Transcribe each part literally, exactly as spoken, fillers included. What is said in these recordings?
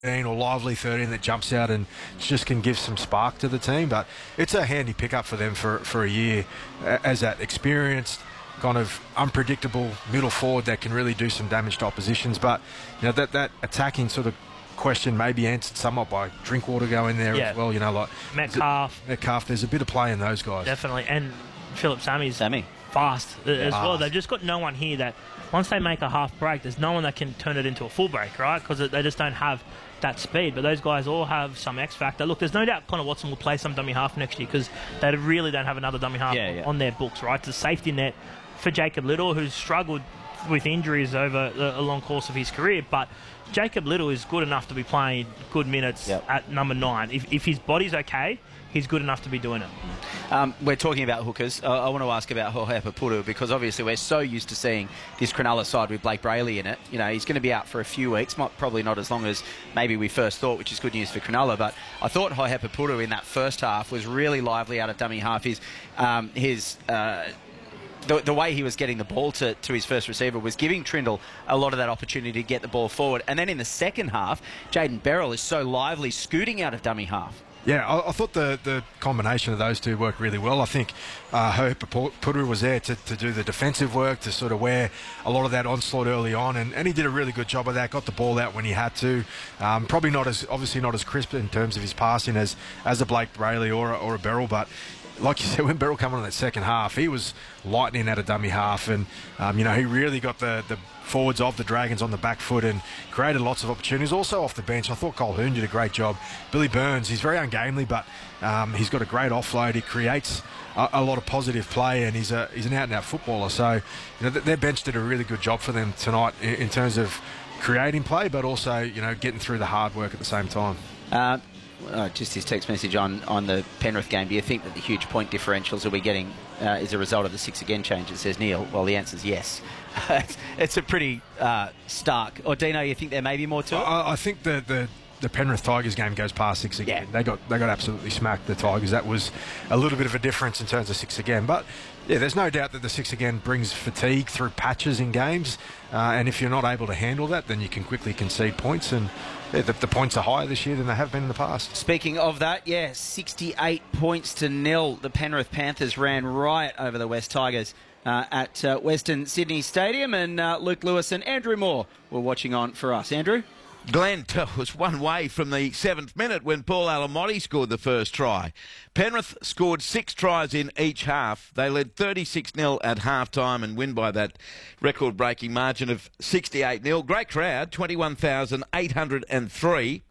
or lively thirteen that jumps out and just can give some spark to the team. But it's a handy pickup for them for, for a year as that experienced, kind of unpredictable middle forward that can really do some damage to oppositions. But you know that, that attacking sort of question may be answered somewhat by Drinkwater going there yeah. as well. You know, like Metcalf. Metcalf, there's a bit of play in those guys. Definitely. And Philip Sammy's Sammy. fast as Fast. well. They've just got no one here that, once they make a half break, there's no one that can turn it into a full break, right? Because they just don't have that speed. But those guys all have some X factor. Look, there's no doubt Connor Watson will play some dummy half next year because they really don't have another dummy half yeah, yeah. on their books, right? It's a safety net for Jacob Little, who's struggled with injuries over a long course of his career. But Jacob Little is good enough to be playing good minutes yep. at number nine. If, if his body's okay, he's good enough to be doing it. Um, we're talking about hookers. Uh, I want to ask about Hohepa Puru because obviously we're so used to seeing this Cronulla side with Blake Brayley in it. You know, he's going to be out for a few weeks, might, probably not as long as maybe we first thought, which is good news for Cronulla. But I thought Hohepa Puru in that first half was really lively out of dummy half. His, um, his uh, The, the way he was getting the ball to, to his first receiver was giving Trindle a lot of that opportunity to get the ball forward. And then in the second half, Jaden Beryl is so lively, scooting out of dummy half. Yeah, I, I thought the, the combination of those two worked really well. I think uh, Hohepa Puru was there to, to do the defensive work, to sort of wear a lot of that onslaught early on, and, and he did a really good job of that, got the ball out when he had to. Um, probably not as, obviously not as crisp in terms of his passing as, as a Blake Brayley or a, or a Beryl, but like you said, when Beryl came on in that second half, he was lightning at a dummy half, and um, you know, he really got the, the forwards of the Dragons on the back foot and created lots of opportunities. Also off the bench, I thought Cole Hearn did a great job. Billy Burns, he's very ungamely, but um, he's got a great offload. He creates a, a lot of positive play, and he's a he's an out-and-out footballer. So, you know, their bench did a really good job for them tonight in, in terms of creating play, but also, you know, getting through the hard work at the same time. Uh, Uh, just his text message on, on the Penrith game. Do you think that the huge point differentials that we're getting uh, is a result of the six again changes, says Neil? Well, the answer is yes. it's, it's a pretty uh, stark. Or Dino, you think there may be more to it? I, I think the, the the Penrith Tigers game goes past six again. Yeah. They got they got absolutely smacked, the Tigers. That was a little bit of a difference in terms of six again. But yeah, there's no doubt that the six again brings fatigue through patches in games. Uh, and if you're not able to handle that, then you can quickly concede points. And yeah, the, the points are higher this year than they have been in the past. Speaking of that, yeah, sixty-eight points to nil. The Penrith Panthers ran riot over the West Tigers uh, at uh, Western Sydney Stadium. And uh, Luke Lewis and Andrew Moore were watching on for us. Andrew? Glenn was one way from the seventh minute when Paul Alamotti scored the first try. Penrith scored six tries in each half. They led thirty-six nil at half-time and win by that record-breaking margin of sixty-eight nil. Great crowd, twenty-one thousand eight hundred three.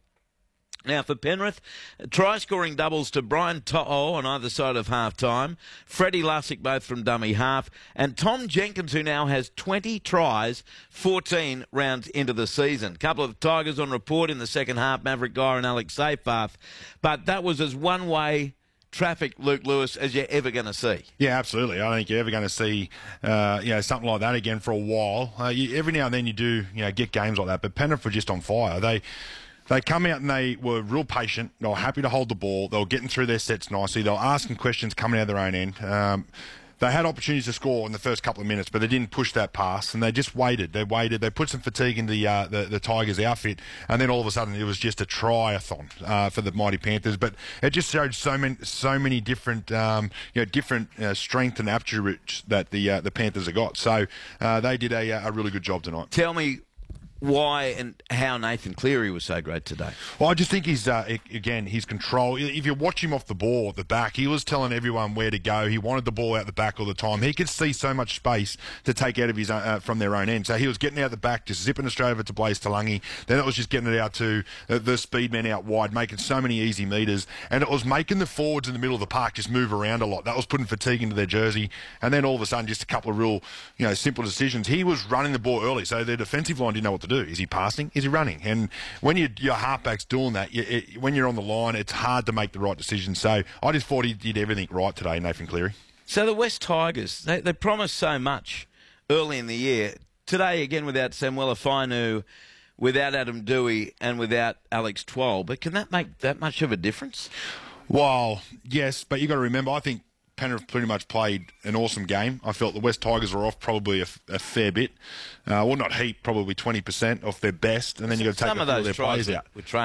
Now for Penrith, try-scoring doubles to Brian To'o on either side of half-time, Freddie Lussick both from dummy half, and Tom Jenkins, who now has twenty tries, fourteen rounds into the season. Couple of Tigers on report in the second half, Maverick Guy and Alex Seyfarth, but that was as one-way traffic, Luke Lewis, as you're ever going to see. Yeah, absolutely. I don't think you're ever going to see, uh, you know, something like that again for a while. Uh, you, every now and then you do, you know, get games like that, but Penrith were just on fire. They They come out and they were real patient. They were happy to hold the ball. They were getting through their sets nicely. They were asking questions coming out of their own end. Um, they had opportunities to score in the first couple of minutes, but they didn't push that pass, and they just waited. They waited. They put some fatigue in the uh, the, the Tigers' outfit, and then all of a sudden it was just a try-a-thon uh, for the mighty Panthers. But it just showed so many so many different um, you know different uh, strength and attributes that the uh, the Panthers have got. So uh, they did a, a really good job tonight. Tell me why and how Nathan Cleary was so great today. Well, I just think he's, uh, again, his control. If you watch him off the ball at the back, he was telling everyone where to go. He wanted the ball out the back all the time. He could see so much space to take out of his uh, from their own end. So he was getting out the back, just zipping it straight over to Blaze Talangi. Then it was just getting it out to uh, the speed men out wide, making so many easy metres. And it was making the forwards in the middle of the park just move around a lot. That was putting fatigue into their jersey. And then all of a sudden, just a couple of real, you know, simple decisions. He was running the ball early, so their defensive line didn't know what to do. Is he passing? Is he running? And when you, your halfback's doing that, you, it, when you're on the line, it's hard to make the right decision. So I just thought he did everything right today, Nathan Cleary. So the West Tigers, they, they promised so much early in the year. Today, again, without Samuela Fainu, without Adam Dewey, and without Alex Twal. But can that make that much of a difference? Well, yes, but you got to remember, I think Penrith pretty much played an awesome game. I felt the West Tigers were off probably a, a fair bit. Uh, well, not heap, probably twenty percent off their best. And then you've got to take some a of few those of their tries players out. With